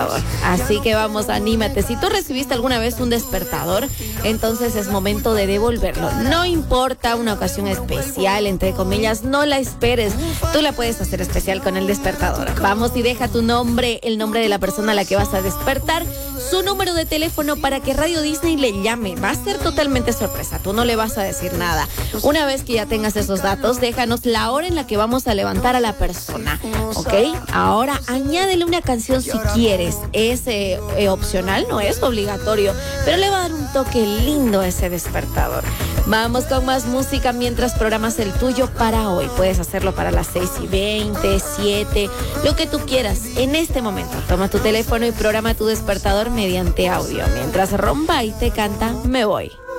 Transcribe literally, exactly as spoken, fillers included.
despertador. Así que vamos, anímate. Si tú recibiste alguna vez un despertador, entonces es momento de devolverlo. No importa una ocasión especial, entre comillas, no la esperes. Tú la puedes hacer especial con el despertador. Vamos y deja tu nombre, el nombre de la persona a la que vas a despertar, su número de teléfono para que Radio Disney le llame. Va a ser totalmente sorpresa, tú no le vas a decir nada. Una vez que ya tengas esos datos, déjanos la hora en la que vamos a levantar a la persona, ¿ok? Ahora añádele una canción si quieres. Es eh, eh, opcional, no es obligatorio, pero le va a dar un toque lindo a ese despertador. Vamos con más música mientras programas el tuyo para hoy. Puedes hacerlo para las seis y veinte, siete, lo que tú quieras. En este momento, toma tu teléfono y programa tu despertador mediante audio. Mientras Rombay te canta Me Voy.